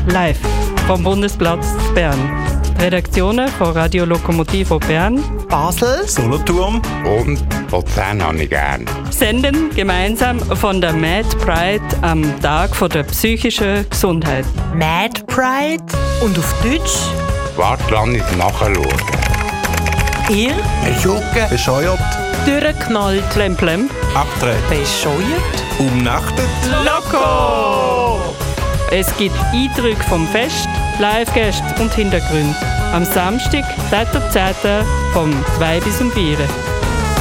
live vom Bundesplatz Bern. Die Redaktionen von Radio Lokomotivo Bern, Basel, Solothurn und Luzern habe ich gern. senden gemeinsam von der Mad Pride am Tag der psychischen Gesundheit. Mad Pride und auf Deutsch Warte, lass ich nachschauen. ihr Schucke. bescheuert, durchgeknallt, Plemplem. abgedreht, bescheuert, umnachtet. Loco! Es gibt Eindrücke vom Fest, Live-Gäste und Hintergründe. Am Samstag, 10.10. vom 2 bis um 4.